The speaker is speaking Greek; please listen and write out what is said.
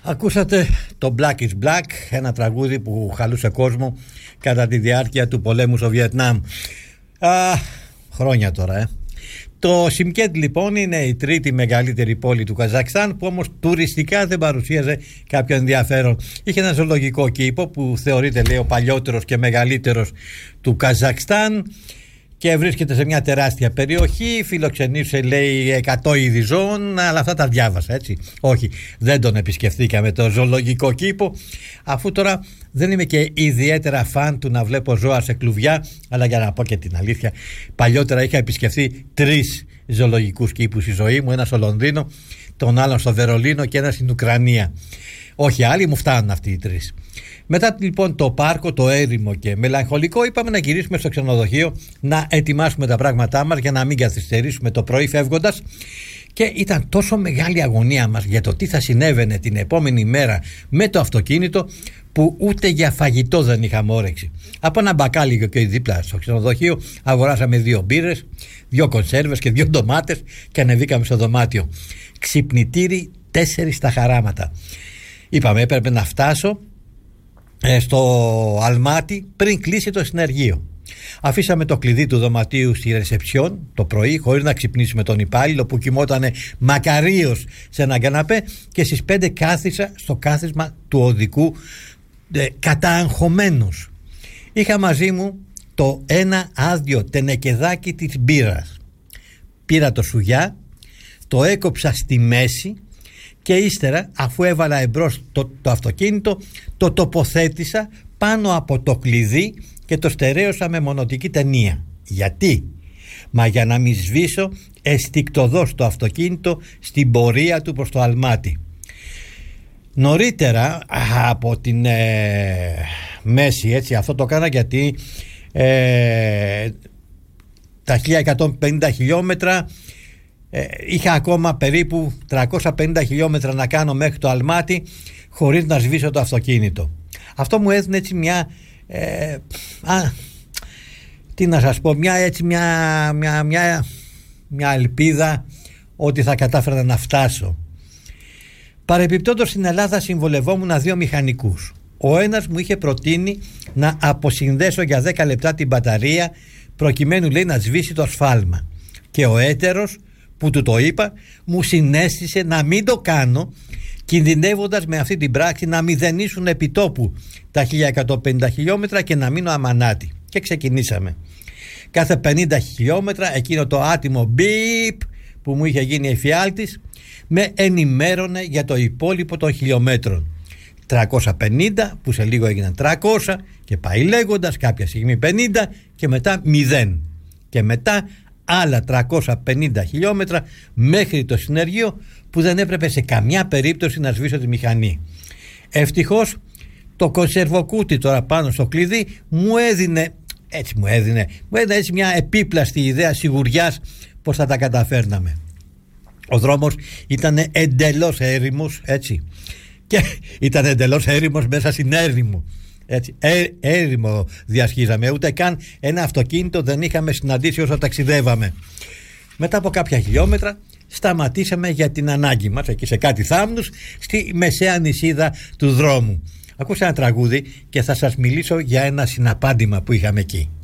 Ακούσατε το Black is Black, ένα τραγούδι που χαλούσε κόσμο κατά τη διάρκεια του πολέμου στο Βιετνάμ. Χρόνια τώρα, Το Σιμκέντ λοιπόν είναι η τρίτη μεγαλύτερη πόλη του Καζακστάν, που όμως τουριστικά δεν παρουσίαζε κάποιο ενδιαφέρον. Είχε ένα ζωολογικό κήπο που θεωρείται, λέει, ο παλιότερος και μεγαλύτερος του Καζακστάν και βρίσκεται σε μια τεράστια περιοχή. Φιλοξενήσε, λέει, 100 είδη ζώων, αλλά αυτά τα διάβασα, έτσι. Όχι, δεν τον επισκεφθήκαμε το ζωολογικό κήπο, αφού τώρα δεν είμαι και ιδιαίτερα φαν του να βλέπω ζώα σε κλουβιά, αλλά για να πω και την αλήθεια, παλιότερα είχα επισκεφθεί 3 ζωολογικούς κήπους στη ζωή μου, ένα στο Λονδίνο, τον άλλον στο Βερολίνο και ένα στην Ουκρανία. Όχι άλλοι, μου φτάνουν αυτοί οι 3. Μετά λοιπόν το πάρκο, το έρημο και μελαγχολικό, είπαμε να γυρίσουμε στο ξενοδοχείο να ετοιμάσουμε τα πράγματά μας για να μην καθυστερήσουμε το πρωί φεύγοντας. Και ήταν τόσο μεγάλη αγωνία μας για το τι θα συνέβαινε την επόμενη μέρα με το αυτοκίνητο, που ούτε για φαγητό δεν είχαμε όρεξη. Από ένα μπακάλι και δίπλα στο ξενοδοχείο αγοράσαμε 2 μπύρες, 2 κονσέρβες και 2 ντομάτες και ανεβήκαμε στο δωμάτιο. Ξυπνητήρι 4 στα χαράματα. Είπαμε έπρεπε να φτάσω στο Αλμάτι πριν κλείσει το συνεργείο. Αφήσαμε το κλειδί του δωματίου στη ρεσεψιόν το πρωί, χωρίς να ξυπνήσουμε τον υπάλληλο που κοιμότανε μακαρίως σε ένα καναπέ, και στις 5 κάθισα στο κάθισμα του οδικού κατααγχωμένος. Είχα μαζί μου το ένα άδειο τενεκεδάκι της μπύρας. Πήρα το σουγιά, το έκοψα στη μέση και ύστερα, αφού έβαλα εμπρός το αυτοκίνητο, το τοποθέτησα πάνω από το κλειδί και το στερέωσα με μονοτική ταινία. Γιατί? Μα για να μην σβήσω αισθικτωδώς το αυτοκίνητο στην πορεία του προς το Αλμάτι. Νωρίτερα από την μέση, έτσι, αυτό το έκανα γιατί τα 1150 χιλιόμετρα είχα ακόμα περίπου 350 χιλιόμετρα να κάνω μέχρι το Αλμάτι χωρίς να σβήσω το αυτοκίνητο. Αυτό μου έδινε έτσι μια τι να σας πω, μια ελπίδα ότι θα κατάφερα να φτάσω. Παρεπιπτόντως, στην Ελλάδα συμβολευόμουν 2 μηχανικούς. Ο ένας μου είχε προτείνει να αποσυνδέσω για 10 λεπτά την μπαταρία προκειμένου, λέει, να σβήσει το σφάλμα, και ο έτερος που του το είπα μου συνέστησε να μην το κάνω, κινδυνεύοντας με αυτή την πράξη να μηδενίσουν επιτόπου τα 1150 χιλιόμετρα και να μείνω αμανάτη. Και ξεκινήσαμε. Κάθε 50 χιλιόμετρα εκείνο το άτιμο μπιπ που μου είχε γίνει εφιάλτης με ενημέρωνε για το υπόλοιπο των χιλιόμετρων. 350 που σε λίγο έγιναν 300 και πάει λέγοντας, κάποια στιγμή 50 και μετά 0 και μετά άλλα 350 χιλιόμετρα μέχρι το συνεργείο, που δεν έπρεπε σε καμιά περίπτωση να σβήσω τη μηχανή. Ευτυχώς το κονσερβοκούτι τώρα πάνω στο κλειδί μου έδινε έτσι μια επίπλαστη ιδέα σιγουριάς πως θα τα καταφέρναμε. Ο δρόμος ήταν εντελώς έρημος, έτσι, και ήταν εντελώς έρημος μέσα στην έρημο. Έτσι, έρημο διασχίζαμε, ούτε καν ένα αυτοκίνητο δεν είχαμε συναντήσει όσο ταξιδεύαμε. Μετά από κάποια χιλιόμετρα σταματήσαμε για την ανάγκη μας εκεί σε κάτι θάμνους στη μεσαία νησίδα του δρόμου. Ακούσα ένα τραγούδι και θα σας μιλήσω για ένα συναπάντημα που είχαμε εκεί.